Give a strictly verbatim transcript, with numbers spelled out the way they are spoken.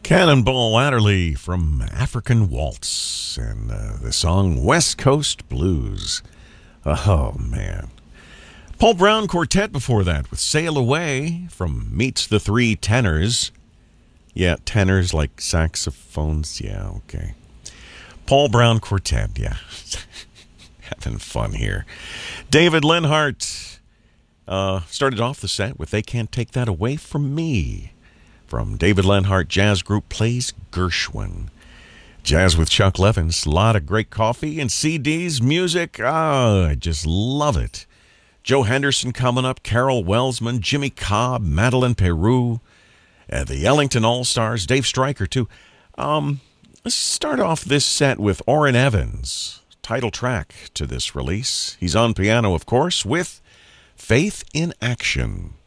Cannonball Adderley from African Waltz and uh, the song West Coast Blues. Oh, man. Paul Brown Quartet before that with Sail Away from Meets the Three Tenors. Yeah, tenors like saxophones. Yeah, okay. Paul Brown Quartet, yeah. Having fun here. David Lenhart uh, started off the set with They Can't Take That Away From Me. From David Lenhart Jazz Group Plays Gershwin. Jazz with Chuck Levins. A lot of great coffee and C Ds, music. Oh, I just love it. Joe Henderson coming up. Carol Welsman, Jimmy Cobb, Madeline Peru. Uh, the Ellington All-Stars. Dave Stryker, too. Um, let's start off this set with Orrin Evans. Title track to this release. He's on piano, of course, with Faith in Action.